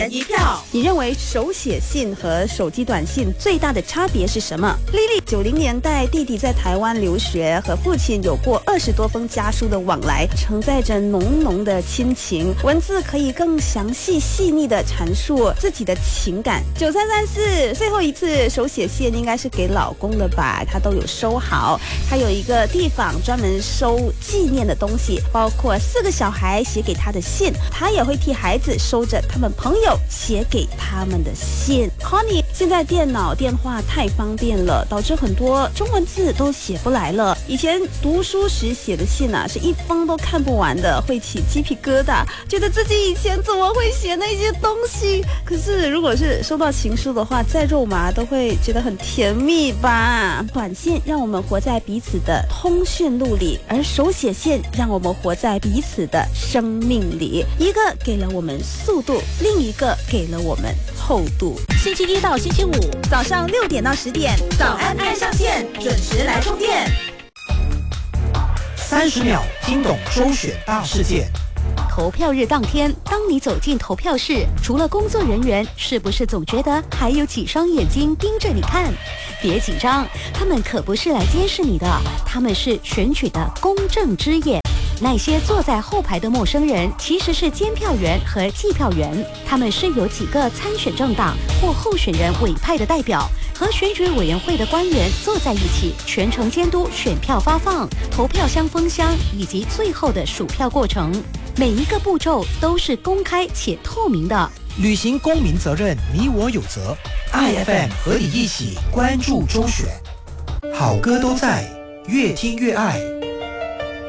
人一票。 你认为手写信和手机短信最大的差别是什么？丽丽90年代弟弟在台湾留学，和父亲有过20多封家书的往来，承载着浓浓的亲情，文字可以更详细细腻地阐述自己的情感。9334最后一次手写信应该是给老公的吧，他都有收好。他有一个地方专门收纪念的东西，包括4个小孩写给他的信，他也会替孩子收着他们朋友写给他们的信。 Connie， 现在电脑电话太方便了，导致很多中文字都写不来了。以前读书时写的信是一封都看不完的，会起鸡皮疙瘩，觉得自己以前怎么会写那些东西。可是如果是收到情书的话，再肉麻都会觉得很甜蜜吧。短信让我们活在彼此的通讯录里，而手写信让我们活在彼此的生命里，一个给了我们速度，另一个给了我们厚度。 星期一到星期五早上6点到10点， 早安爱上线，准时来充电。 30秒听懂周选大事件。 投票日当天，当你走进投票室，除了工作人员，是不是总觉得还有几双眼睛盯着你看？别紧张，他们可不是来监视你的，他们是选举的公正之眼。那些坐在后排的陌生人其实是监票员和计票员，他们是由几个参选政党或候选人委派的代表，和选举委员会的官员坐在一起，全程监督选票发放、投票箱封箱以及最后的数票过程。每一个步骤都是公开且透明的。 履行公民责任，你我有责。IFM 和你一起关注周选，好歌都在，越听越爱。